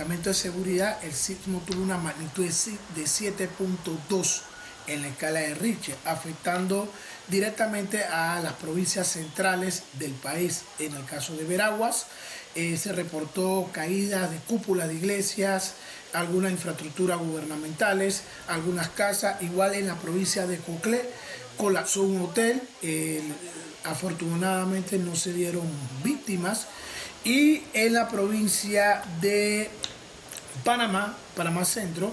aditamentos de seguridad, el sismo tuvo una magnitud de 7.2 en la escala de Richter, afectando directamente a las provincias centrales del país. En el caso de Veraguas, se reportó caídas de cúpulas de iglesias, algunas infraestructuras gubernamentales, algunas casas. Igual en la provincia de Coclé colapsó un hotel, afortunadamente no se dieron víctimas. Y en la provincia de Panamá Centro,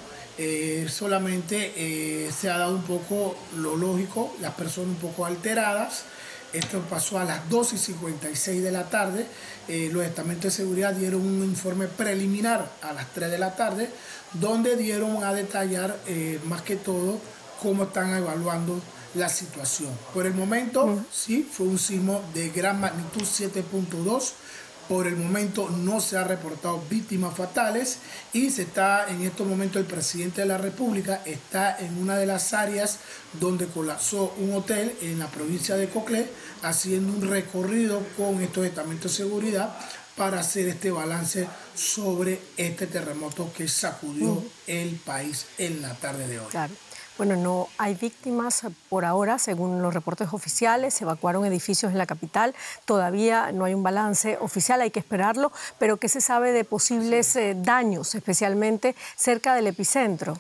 solamente se ha dado un poco lo lógico, las personas un poco alteradas. Esto pasó a las 2:56 de la tarde. Los estamentos de seguridad dieron un informe preliminar a las 3 de la tarde, donde dieron a detallar más que todo cómo están evaluando la situación. Por el momento, sí, fue un sismo de gran magnitud 7.2. Por el momento no se ha reportado víctimas fatales y en estos momentos el presidente de la República está en una de las áreas donde colapsó un hotel en la provincia de Coclé, haciendo un recorrido con estos estamentos de seguridad para hacer este balance sobre este terremoto que sacudió el país en la tarde de hoy. Claro. Bueno, no hay víctimas por ahora, según los reportes oficiales. Se evacuaron edificios en la capital. Todavía no hay un balance oficial, hay que esperarlo. Pero ¿qué se sabe de posibles daños, especialmente cerca del epicentro?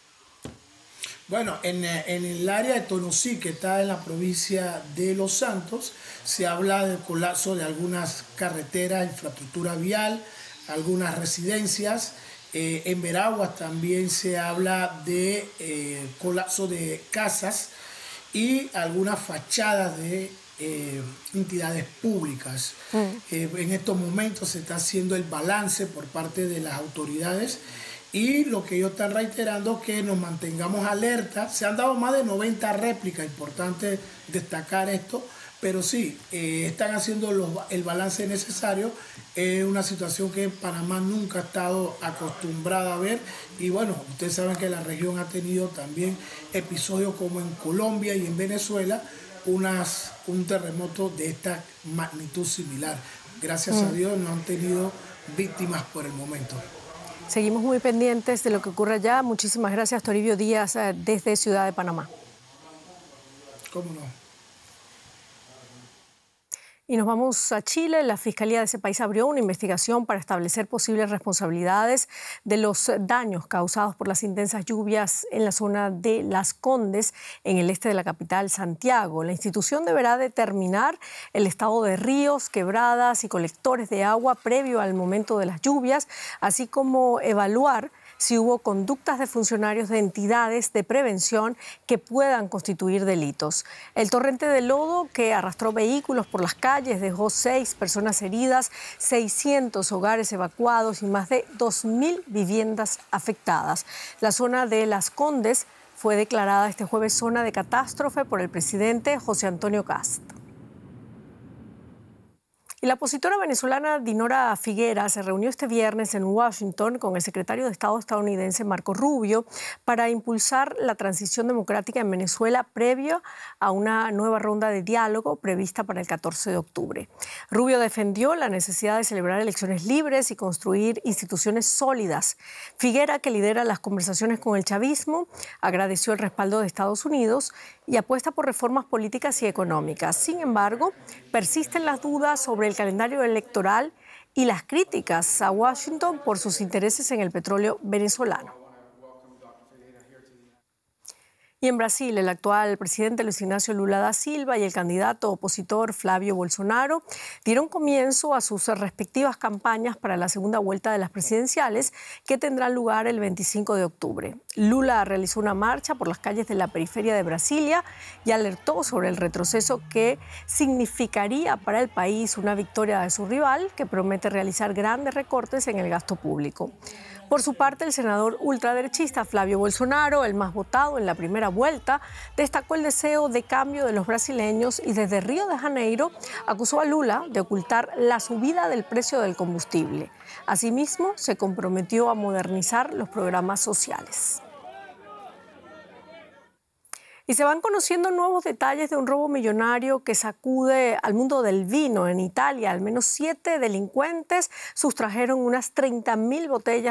Bueno, en el área de Tonosí, que está en la provincia de Los Santos, se habla del colapso de algunas carreteras, infraestructura vial, algunas residencias. En Veraguas también se habla de colapso de casas y algunas fachadas de entidades públicas. En estos momentos se está haciendo el balance por parte de las autoridades y lo que ellos están reiterando es que nos mantengamos alerta. Se han dado más de 90 réplicas, importante destacar esto, pero sí, están haciendo el balance necesario. Es una situación que Panamá nunca ha estado acostumbrada a ver. Y bueno, ustedes saben que la región ha tenido también episodios como en Colombia y en Venezuela, un terremoto de esta magnitud similar. Gracias a Dios no han tenido víctimas por el momento. Seguimos muy pendientes de lo que ocurre allá. Muchísimas gracias, Toribio Díaz, desde Ciudad de Panamá. ¿Cómo no? Y nos vamos a Chile. La Fiscalía de ese país abrió una investigación para establecer posibles responsabilidades de los daños causados por las intensas lluvias en la zona de Las Condes, en el este de la capital, Santiago. La institución deberá determinar el estado de ríos, quebradas y colectores de agua previo al momento de las lluvias, así como evaluar si hubo conductas de funcionarios de entidades de prevención que puedan constituir delitos. El torrente de lodo que arrastró vehículos por las calles dejó 6 personas heridas, 600 hogares evacuados y más de 2.000 viviendas afectadas. La zona de Las Condes fue declarada este jueves zona de catástrofe por el presidente José Antonio Kast. Y la opositora venezolana Dinora Figuera se reunió este viernes en Washington con el secretario de Estado estadounidense Marco Rubio para impulsar la transición democrática en Venezuela previo a una nueva ronda de diálogo prevista para el 14 de octubre. Rubio defendió la necesidad de celebrar elecciones libres y construir instituciones sólidas. Figuera, que lidera las conversaciones con el chavismo, agradeció el respaldo de Estados Unidos y apuesta por reformas políticas y económicas. Sin embargo, persisten las dudas sobre el calendario electoral y las críticas a Washington por sus intereses en el petróleo venezolano. Y en Brasil, el actual presidente Luis Ignacio Lula da Silva y el candidato opositor Flavio Bolsonaro dieron comienzo a sus respectivas campañas para la segunda vuelta de las presidenciales que tendrán lugar el 25 de octubre. Lula realizó una marcha por las calles de la periferia de Brasilia y alertó sobre el retroceso que significaría para el país una victoria de su rival, que promete realizar grandes recortes en el gasto público. Por su parte, el senador ultraderechista Flavio Bolsonaro, el más votado en la primera vuelta, destacó el deseo de cambio de los brasileños y desde Río de Janeiro acusó a Lula de ocultar la subida del precio del combustible. Asimismo, se comprometió a modernizar los programas sociales. Y se van conociendo nuevos detalles de un robo millonario que sacude al mundo del vino en Italia. Al menos 7 delincuentes sustrajeron unas 30.000 botellas